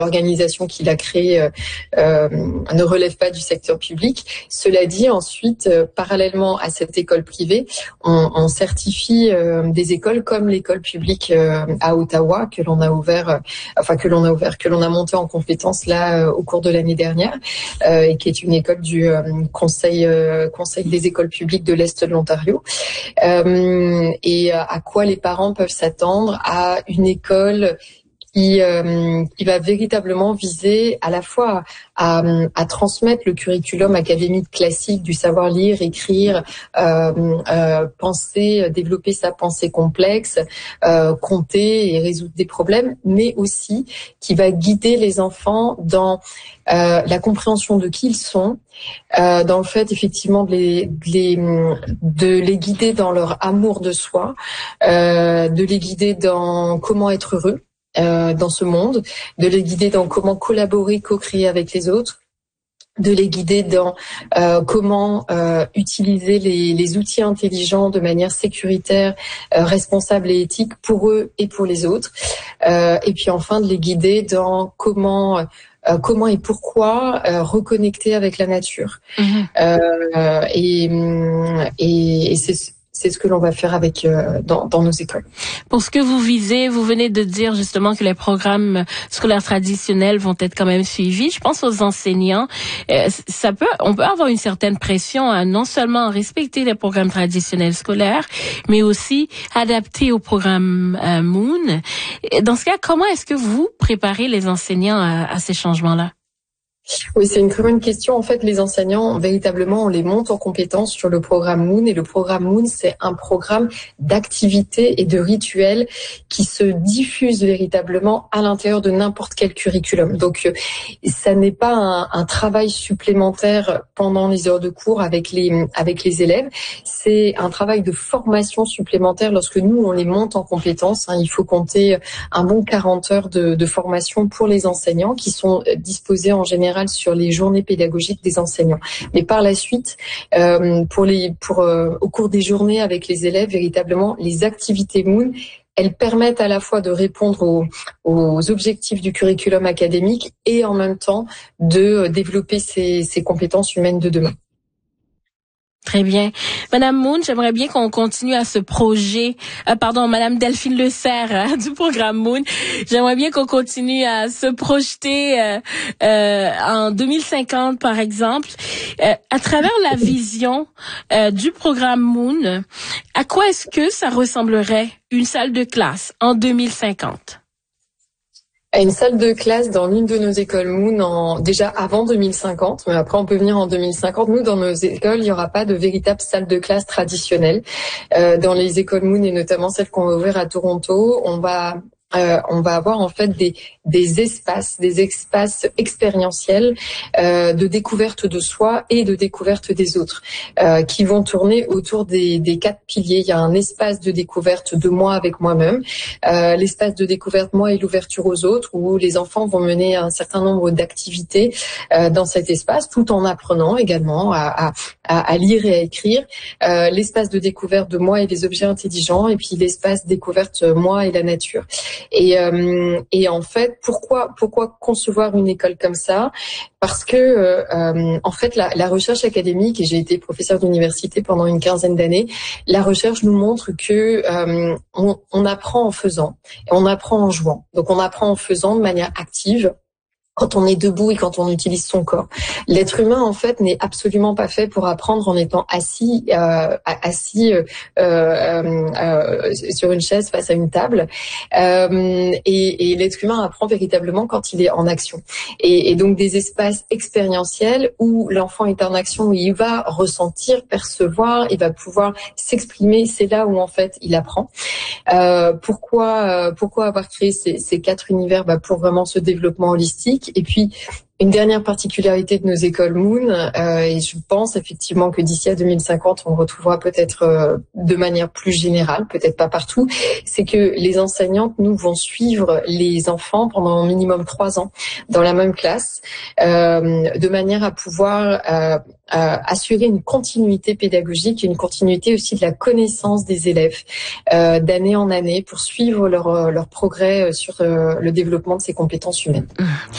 l'organisation qu'il a créée ne relève pas du secteur public. Cela dit, ensuite, parallèlement à cette école privée, on certifie des écoles comme l'école publique à Ottawa que l'on a monté en compétence là au cours de l'année dernière, et qui est une école du conseil des écoles publiques de l'Est de l'Ontario. Et à quoi les parents peuvent s'attendre? À une école qui va véritablement viser à la fois à transmettre le curriculum académique classique du savoir lire, écrire, penser, développer sa pensée complexe, compter et résoudre des problèmes, mais aussi qui va guider les enfants dans la compréhension de qui ils sont, dans le fait effectivement de les guider dans leur amour de soi, de les guider dans comment être heureux dans ce monde, de les guider dans comment collaborer, co-créer avec les autres, de les guider dans comment utiliser les outils intelligents de manière sécuritaire, responsable et éthique pour eux et pour les autres, et puis enfin de les guider dans comment et pourquoi reconnecter avec la nature. Et c'est ce que l'on va faire avec dans nos écoles. Pour ce que vous visez, vous venez de dire justement que les programmes scolaires traditionnels vont être quand même suivis. Je pense aux enseignants. On peut avoir une certaine pression à non seulement respecter les programmes traditionnels scolaires, mais aussi adapter au programme Moon. Dans ce cas, comment est-ce que vous préparez les enseignants à ces changements-là? Oui, c'est une très bonne question. En fait, les enseignants, véritablement, on les monte en compétences sur le programme Moon. Et le programme Moon, c'est un programme d'activités et de rituels qui se diffusent véritablement à l'intérieur de n'importe quel curriculum. Donc, ça n'est pas un travail supplémentaire pendant les heures de cours avec les élèves. C'est un travail de formation supplémentaire lorsque nous, on les monte en compétences. Il faut compter un bon 40 heures de formation pour les enseignants qui sont disposés en général sur les journées pédagogiques des enseignants. Mais par la suite, au cours des journées avec les élèves, véritablement, les activités Moon, elles permettent à la fois de répondre aux objectifs du curriculum académique et en même temps de développer ces compétences humaines de demain. Très bien. Madame Moon, j'aimerais bien qu'on continue à ce projet. Madame Delphine Le Serre du programme Moon. J'aimerais bien qu'on continue à se projeter en 2050, par exemple. À travers la vision du programme Moon, à quoi est-ce que ça ressemblerait une salle de classe en 2050? À une salle de classe dans l'une de nos écoles Moon déjà avant 2050, mais après on peut venir en 2050. Nous, dans nos écoles, il n'y aura pas de véritable salle de classe traditionnelle. Dans les écoles Moon et notamment celles qu'on va ouvrir à Toronto, on va avoir en fait des espaces expérientiels de découverte de soi et de découverte des autres, qui vont tourner autour des 4 piliers. Il y a un espace de découverte de moi avec moi-même, l'espace de découverte moi et l'ouverture aux autres, où les enfants vont mener un certain nombre d'activités dans cet espace, tout en apprenant également à lire et à écrire, l'espace de découverte de moi et des objets intelligents, et puis l'espace découverte moi et la nature. Et en fait, pourquoi concevoir une école comme ça? Parce que en fait, la recherche académique, et j'ai été professeure d'université pendant une 15aine d'années, la recherche nous montre que on apprend en faisant, et on apprend en jouant. Donc on apprend en faisant de manière active, quand on est debout et quand on utilise son corps. L'être humain, en fait, n'est absolument pas fait pour apprendre en étant assis sur une chaise face à une table. Et l'être humain apprend véritablement quand il est en action. Et donc des espaces expérientiels où l'enfant est en action, où il va ressentir, percevoir, il va pouvoir s'exprimer. C'est là où en fait il apprend. Pourquoi avoir créé ces 4 univers? Pour vraiment ce développement holistique. Et puis, une dernière particularité de nos écoles Moon, et je pense effectivement que d'ici à 2050, on le retrouvera peut-être de manière plus générale, peut-être pas partout, c'est que les enseignantes, nous, vont suivre les enfants pendant au minimum 3 ans dans la même classe, de manière à pouvoir assurer une continuité pédagogique et une continuité aussi de la connaissance des élèves d'année en année pour suivre leur progrès sur le développement de ces compétences humaines.